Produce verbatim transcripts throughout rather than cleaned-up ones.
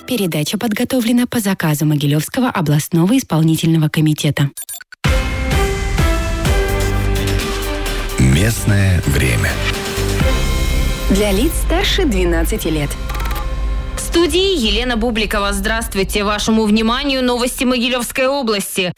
Передача подготовлена по заказу Могилевского областного исполнительного комитета. Местное время. Для лиц старше двенадцати лет. В студии Елена Бубликова. Здравствуйте. Вашему вниманию новости Могилевской области.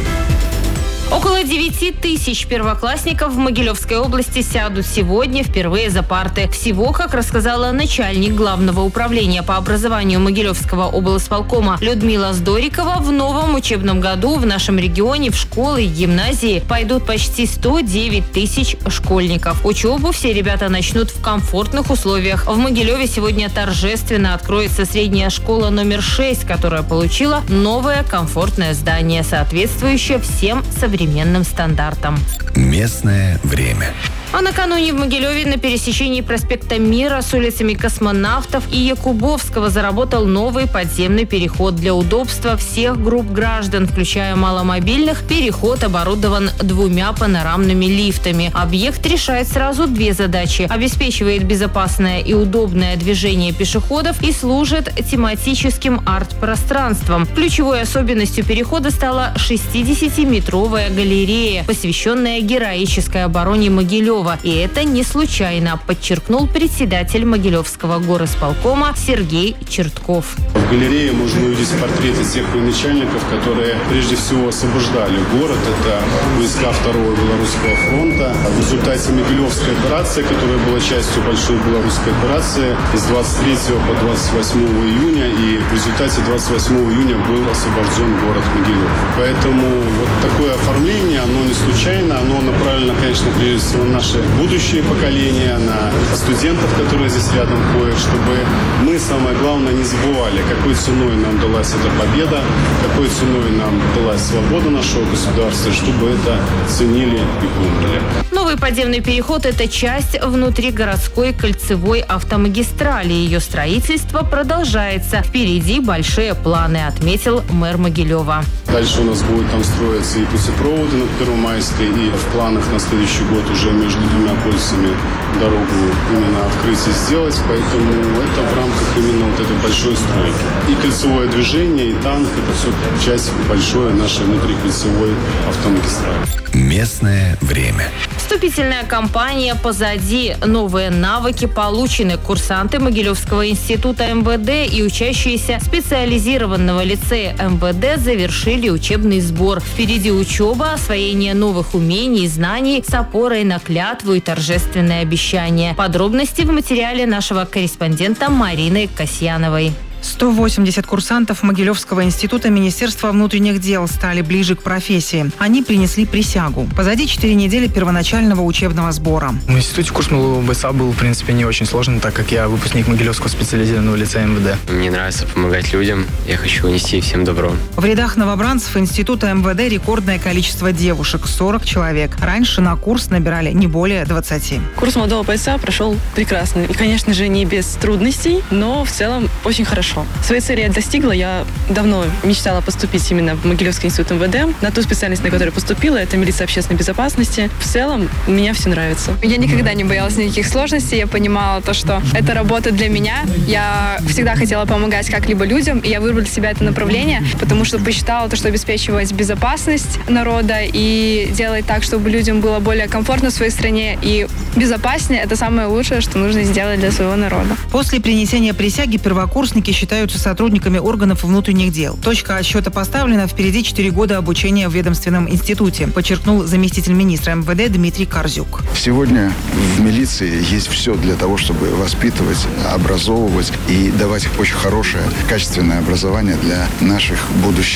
Около девяти тысяч первоклассников в Могилевской области сядут сегодня впервые за парты. Всего, как рассказала начальник Главного управления по образованию Могилевского облсполкома Людмила Здорикова, в новом учебном году в нашем регионе в школы и гимназии пойдут почти сто девять тысяч школьников. Учебу все ребята начнут в комфортных условиях. В Могилеве сегодня торжественно откроется средняя школа номер шесть, которая получила новое комфортное здание, соответствующее всем современным современным стандартам. Местное время. А накануне в Могилеве на пересечении проспекта Мира с улицами Космонавтов и Якубовского заработал новый подземный переход. Для удобства всех групп граждан, включая маломобильных, переход оборудован двумя панорамными лифтами. Объект решает сразу две задачи. Обеспечивает безопасное и удобное движение пешеходов и служит тематическим арт-пространством. Ключевой особенностью перехода стала шестидесятиметровая галерея, посвященная героической обороне Могилева. И это не случайно, подчеркнул председатель Могилевского горосполкома Сергей Чертков. В галерее можно увидеть портреты тех военачальников, которые прежде всего освобождали город. Это войска Второго Белорусского фронта. В результате Могилевской операции, которая была частью большой белорусской операции, с двадцать третьего по двадцать восьмое июня, и в результате двадцать восьмого июня был освобожден город Могилев. Поэтому вот такое оформление, оно не случайно, оно направлено, конечно, прежде всего на наши будущие поколения, на студентов, которые здесь рядом ходят, чтобы мы, самое главное, не забывали, какой ценой нам далась эта победа, какой ценой нам далась свобода нашего государства, чтобы это ценили и помнили. Новый подземный переход – это часть внутригородской кольцевой автомагистрали. Ее строительство продолжается. Впереди большие планы, отметил мэр Могилева. Дальше у нас будет там строиться и путепроводы на Первомайской, и в планах на следующий год уже между двумя кольцами дорогу именно открыть и сделать. Поэтому это в рамках именно вот этой большой стройки. И кольцевое движение, и танк – это все часть большой нашей внутрикольцевой автомагистрали. Местное время. Вступительная кампания позади. Новые навыки получены. Курсанты Могилевского института эм вэ дэ и учащиеся специализированного лицея эм вэ дэ завершили учебный сбор. Впереди учеба, освоение новых умений и знаний с опорой на клятву и торжественные обещания. Подробности в материале нашего корреспондента Марины Касьяновой. сто восемьдесят курсантов Могилевского института Министерства внутренних дел стали ближе к профессии. Они принесли присягу. Позади четыре недели первоначального учебного сбора. В институте курс моего БСА был, в принципе, не очень сложный, так как я выпускник Могилевского специализированного лицея эм вэ дэ. Мне нравится помогать людям. Я хочу нести всем добро. В рядах новобранцев института эм вэ дэ рекордное количество девушек – сорок человек. Раньше на курс набирали не более двадцати. Курс молодого бойца прошел прекрасно. И, конечно же, не без трудностей, но в целом очень хорошо. Своей цели я достигла. Я давно мечтала поступить именно в Могилевский институт эм вэ дэ. На ту специальность, на которую поступила, это милиция общественной безопасности. В целом, мне все нравится. Я никогда не боялась никаких сложностей. Я понимала то, что это работа для меня. Я всегда хотела помогать как-либо людям, и я выбрала для себя это направление, потому что посчитала то, что обеспечивать безопасность народа и делать так, чтобы людям было более комфортно в своей стране и безопаснее, это самое лучшее, что нужно сделать для своего народа. После принесения присяги первокурсники считаются сотрудниками органов внутренних дел. Точка отсчета поставлена, впереди четыре года обучения в ведомственном институте, подчеркнул заместитель министра эм вэ дэ Дмитрий Корзюк. Сегодня в милиции есть все для того, чтобы воспитывать, образовывать и давать очень хорошее, качественное образование для наших будущих